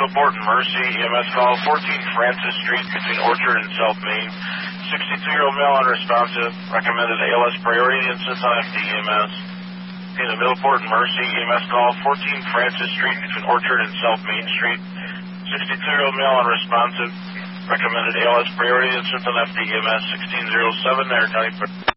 Middleport and Mercy, EMS call 14 Francis Street between Orchard and South Main. 62-year-old male unresponsive, recommended ALS priority and sent on FD EMS. In the Middleport and Mercy, EMS call 14 Francis Street between Orchard and South Main Street. 62-year-old male unresponsive, recommended ALS priority and sent on FD EMS 1607 there, County.